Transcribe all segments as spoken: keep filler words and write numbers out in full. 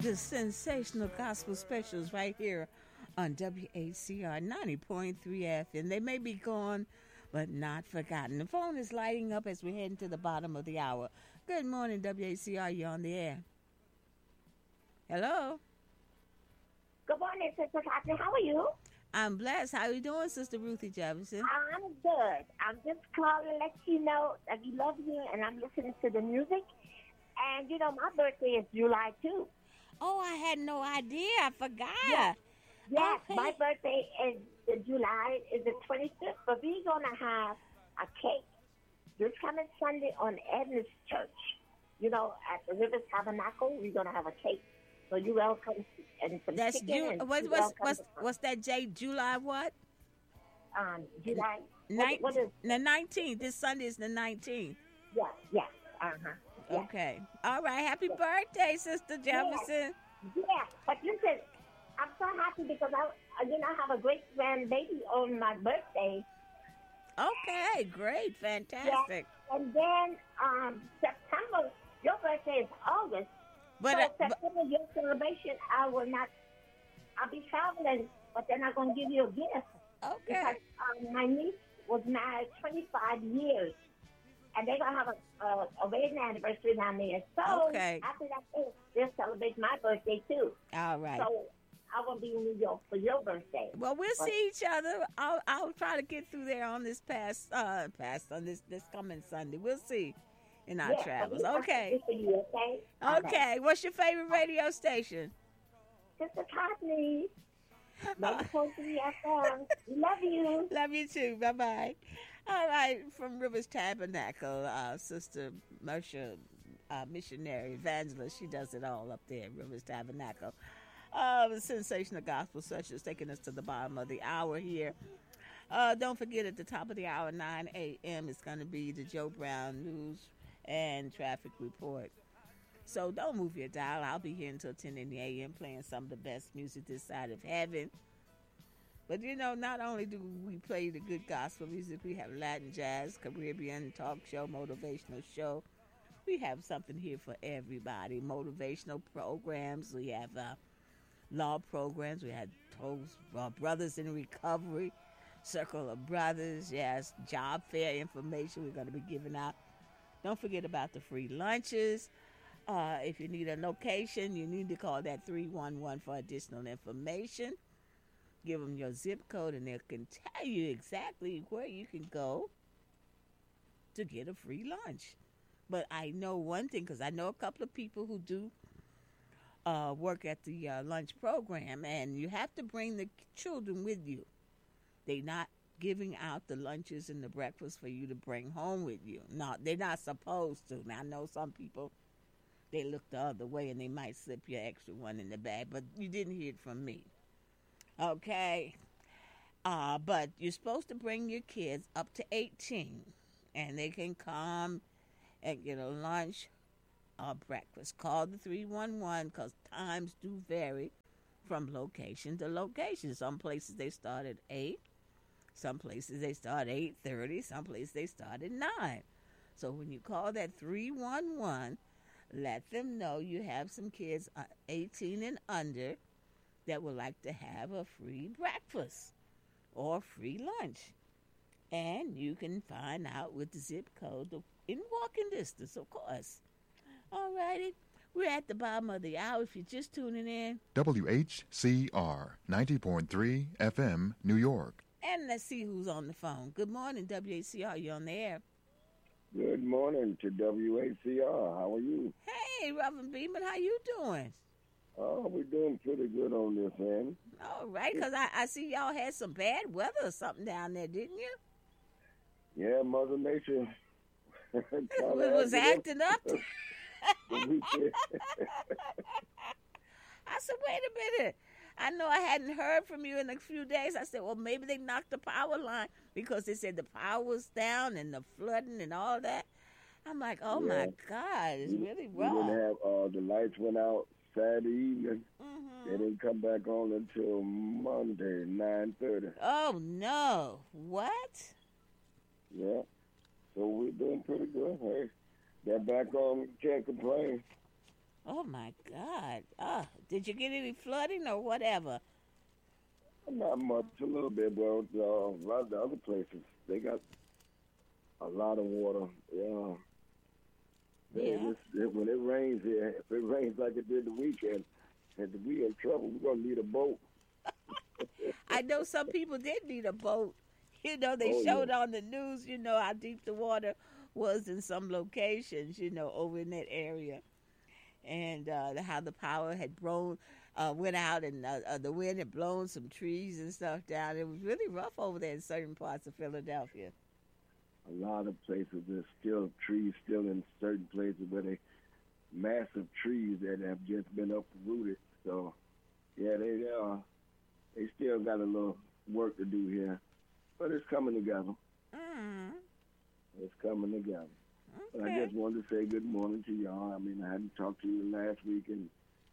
the sensational gospel specials right here on W A C R ninety point three F M. They may be gone, but not forgotten. The phone is lighting up as we're heading to the bottom of the hour. Good morning, W A C R. You're on the air. Hello. Good morning, Sister Catherine. How are you? I'm blessed. How you doing, Sister Ruthie Jefferson? I'm good. I'm just calling to let you know that we love you, and I'm listening to the music. And, you know, my birthday is July second. Oh, I had no idea. I forgot. Yes, yes Okay. my birthday is in July, is the twenty-fifth, but we're going to have a cake this coming Sunday on Edmonds Church. You know, at the Rivers Tabernacle, we're going to have a cake. So you're welcome. And some That's chicken. Ju- and what, you're what's, welcome what's, to- what's that, Jay? July what? Um, July. Nin- What, what is? the nineteenth. This Sunday is the nineteenth. Yes, yes. Uh-huh. Yes. Okay. All right. Happy birthday, Sister Jefferson. Yeah, but listen, I'm so happy because I, uh, you know, I have a great grandbaby on my birthday. Okay. Great. Fantastic. And then um, September, your birthday is August. But, so uh, but September, your celebration, I will not, I'll be traveling, but then I'm going to give you a gift. okay. Because um, my niece was married twenty-five years. And they're going to have a, a, a wedding anniversary down there. So Okay. after that, they'll celebrate my birthday, too. All right. So I will be in New York for your birthday. Well, we'll But- see each other. I'll I'll try to get through there on this past uh past on this this coming Sunday. We'll see in our Yeah, travels. but we- Okay. For you, okay? Okay. What's your favorite radio station? Sister Courtney, ninety point three F M. We love you. Love you too. Bye bye. All right, from Rivers Tabernacle, uh, Sister Mersha, uh, missionary evangelist, she does it all up there at Rivers Tabernacle. Uh, the sensational gospel session is taking us to the bottom of the hour here. Uh, don't forget, at the top of the hour, nine a.m., it's going to be the Joe Brown News and Traffic Report. So don't move your dial. I'll be here until ten in the a m playing some of the best music this side of heaven. But, you know, not only do we play the good gospel music, we have Latin, jazz, Caribbean, talk show, motivational show. We have something here for everybody. Motivational programs. We have uh, law programs. We have Toast, uh, Brothers in Recovery, Circle of Brothers. Yes, job fair information we're going to be giving out. Don't forget about the free lunches. Uh, if you need a location, you need to call that three one one for additional information. Give them your zip code, and they can tell you exactly where you can go to get a free lunch. But I know one thing, because I know a couple of people who do uh, work at the uh, lunch program, and you have to bring the children with you. They're not giving out the lunches and the breakfast for you to bring home with you. No, they're not supposed to. Now, I know some people, they look the other way, and they might slip your extra one in the bag, but you didn't hear it from me. Okay, uh, but you're supposed to bring your kids up to eighteen, and they can come and get a lunch or breakfast. Call the three one one, because times do vary from location to location. Some places they start at eight, some places they start at eight thirty, some places they start at nine. So when you call that three one one, let them know you have some kids uh, eighteen and under that would like to have a free breakfast or free lunch. And you can find out with the zip code in walking distance, of course. All righty. We're at the bottom of the hour. If you're just tuning in. W H C R ninety point three F M, New York. And let's see who's on the phone. Good morning, W H C R. You're on the air. Good morning to W A C R. How are you? Hey, Reverend Beeman, how you doing? Oh, we're doing pretty good on this end. All right, because I, I see y'all had some bad weather or something down there, didn't you? Yeah, Mother Nature It was acting up. I said, wait a minute. I know I hadn't heard from you in a few days. I said, well, maybe they knocked the power line because they said the power was down and the flooding and all that. I'm like, oh, Yeah. my God, it's really We rough. didn't have, uh, the lights went out Saturday evening. Mm-hmm. They didn't come back on until Monday, nine thirty. Oh, no. What? Yeah. So we're doing pretty good. Hey, they're back on. Can't complain. Oh my God! Oh, did you get any flooding or whatever? Not much, a little bit, but uh, a lot of the other places they got a lot of water. Yeah, they, Yeah. this, it, when it rains here, if it rains like it did the weekend, and we in trouble, we're gonna need a boat. I know some people did need a boat. You know, they Oh showed yeah, on the news, you know, how deep the water was in some locations, you know, over in that area. And uh, how the power had blown, uh, went out, and uh, uh, the wind had blown some trees and stuff down. It was really rough over there in certain parts of Philadelphia. a lot of places there's still trees still in certain places where they massive trees that have just been uprooted. So yeah, they uh they still got a little work to do here, but it's coming together. Mm, It's coming together. But I okay. just wanted to say good morning to y'all. I mean, I hadn't talked to you last week, and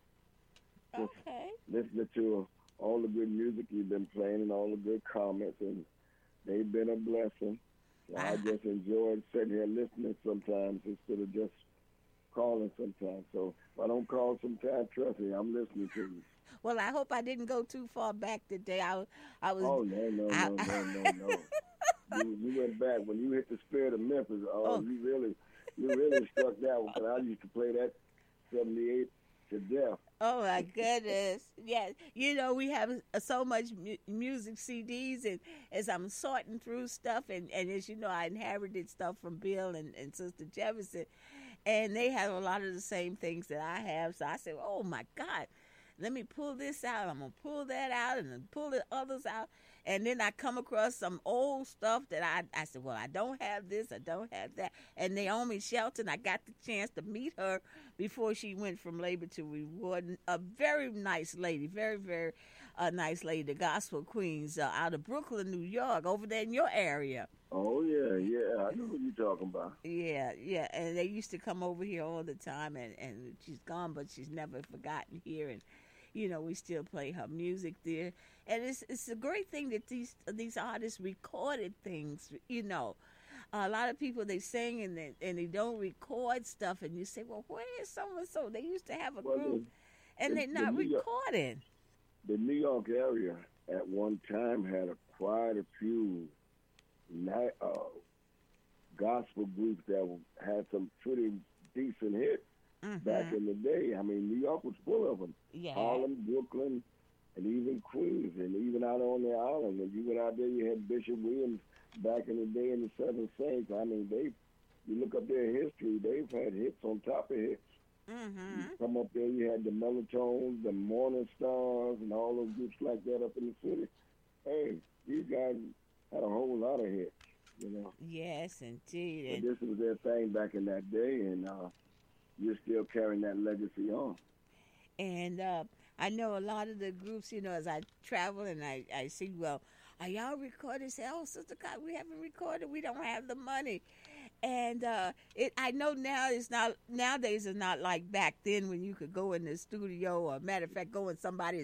just Okay. listening to all the good music you've been playing and all the good comments, and they've been a blessing. So I I, just enjoyed sitting here listening sometimes instead of just calling sometimes. So if I don't call sometimes, trust me, I'm listening to you. well, I hope I didn't go too far back today. I, I was. Oh, no, no, I, no, no, no, no. You, you went back. When you hit the Spirit of Memphis, oh, oh, you really, you really struck that one. 'Cause I used to play that seventy-eight to death. oh my goodness. Yeah, you know, we have uh, so much mu- music C Ds, and as I'm sorting through stuff, and, and as you know, I inherited stuff from Bill and, and Sister Jefferson, and they have a lot of the same things that I have. So I said, oh my God, let me pull this out. I'm going to pull that out and then pull the others out. And then I come across some old stuff that I, I said, well, I don't have this, I don't have that. And Naomi Shelton, I got the chance to meet her before she went from labor to reward. A very nice lady, very, very uh, nice lady, the Gospel Queens uh, out of Brooklyn, New York, over there in your area. Oh, yeah, yeah. I know what you're talking about. Yeah, yeah, and they used to come over here all the time, and, and she's gone, but she's never forgotten here, and you know we still play her music there, and it's it's a great thing that these these artists recorded things. You know, a lot of people they sing and they, and they don't record stuff, and you say, well, where is so and so? They used to have a Well, group, the, and the, they're the, not New York, recording. the New York area at one time had a, quite a few ni- uh, gospel groups that had some pretty decent hits back Mm-hmm. in the day. I mean, New York was full of them. Yeah. Harlem, Brooklyn, and even Queens, and even out on the island. When you went out there, you had Bishop Williams back in the day in the Seven Saints. I mean, they, you look up their history, they've had hits on top of hits. Mm-hmm. You come up there, you had the Melatones, the Morning Stars, and all those groups like that up in the city. Hey, these guys had a whole lot of hits, you know. Yes, indeed. But And this was their thing back in that day, and uh, you're still carrying that legacy on. And uh, I know a lot of the groups, you know, as I travel and I, I see, well, are y'all recording? Say, oh, Sister God, we haven't recorded. We don't have the money. And uh, it, I know now it's not, nowadays it's not like back then when you could go in the studio or, matter of fact, go in somebody's